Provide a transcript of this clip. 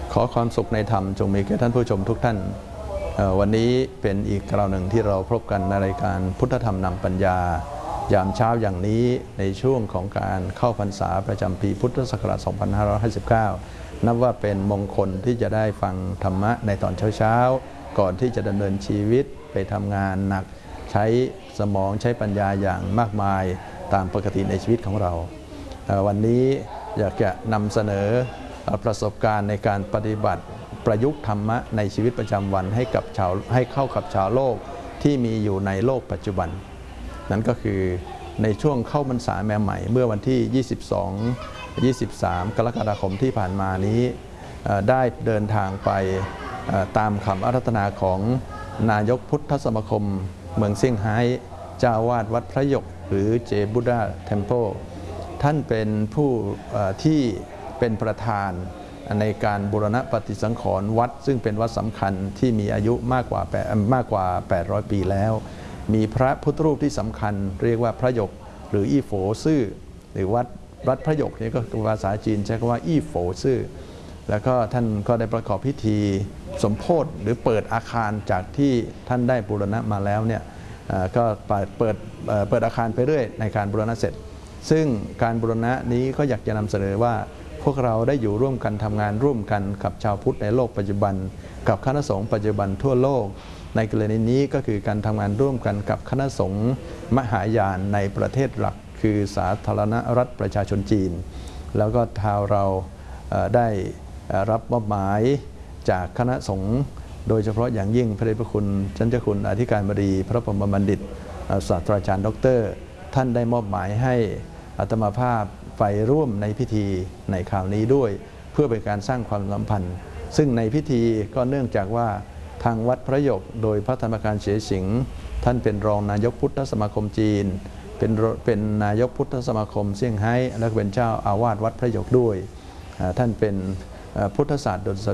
ขอความสุขในธรรมจงมีแก่ท่านผู้ชมทุกท่านวันนี้เป็นอีกคราวหนึ่งที่เราพบกันในรายการพุทธธรรมนำปัญญายามเช้าอย่างนี้ในช่วงของการเข้าพรรษาประจำปีพุทธศักราช 2559 นับว่าเป็นมงคลที่จะได้ฟังธรรมะในตอนเช้าๆก่อนที่จะดำเนินชีวิตไปทำงานหนักใช้สมองใช้ปัญญาอย่างมากมายตามปกติในชีวิตของเราวันนี้อยากจะนำเสนอประสบการณ์ในการปฏิบัติประยุกต์ธรรมะในชีวิตประจำวันให้เข้ากับชาวโลกที่มีอยู่ในโลกปัจจุบันนั่นก็คือในช่วงเข้าพรรษาใหม่เมื่อวันที่ 22-23 กรกฎาคมที่ผ่านมานี้ได้เดินทางไปตามคำอาราธนาของนายกพุทธสมาคมเมืองเซี่ยงไฮ้เจ้าอาวาสวัดพระหยกหรือเจบุดาเทมเพลท่านเป็นผู้ที่เป็นประธานในการบูรณะปฏิสังขรณ์วัดซึ่งเป็นวัดสำคัญที่มีอายุมากกว่า 800 ปีแล้วมีพระพุทธรูปที่สำคัญเรียกว่าพระหยกหรืออี้โฝซื่อหรือวัดพระหยกนี่ก็ภาษาจีนใช้คำว่าอี้โฝซื่อแล้วก็ท่านก็ได้ประกอบพิธีสมโภชหรือเปิดอาคารจากที่ท่านได้บูรณะมาแล้วเนี่ยก็เปิดอาคารไปเรื่อยในการบูรณะเสร็จซึ่งการบูรณะนี้ก็อยากจะนำเสนอว่าพวกเราได้อยู่ร่วมกันทำงานร่วมกันกับชาวพุทธในโลกปัจจุบันกับคณะสงฆ์ปัจจุบันทั่วโลกในกรณีนี้ก็คือการทำงานร่วมกันกับคณะสงฆ์มหายานในประเทศหลักคือสาธารณรัฐประชาชนจีนแล้วก็ทางเราได้รับมอบหมายจากคณะสงฆ์โดยเฉพาะอย่างยิ่งพระเดชพระคุณท่านเจ้าคุณอธิการบดีพระพรหมบัณฑิตศาสตราจารย์ดร.ท่านได้มอบหมายให้อาตมาภาพไปร่วมในพิธีในคราวนี้ด้วยเพื่อเป็นการสร้างความสัมพันธ์ซึ่งในพิธีก็เนื่องจากว่าทางวัดพระหยกโดยพระธรรมการเฉยสิงห์ท่านเป็นรองนายกพุทธสมาคมจีนเป็นนายกพุทธสมาคมเซี่ยงไฮ้และเป็นเจ้าอาวาสวัดพระหยกด้วยท่านเป็นพุทธศาสตร์